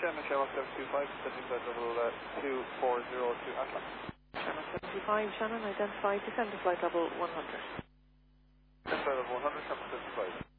Shannon, Shamrock 725, descending flight level 2402 Atlas. Shamrock 725, Shannon, identify, descend to flight level 100. Descend flight level 100, Shamrock 725.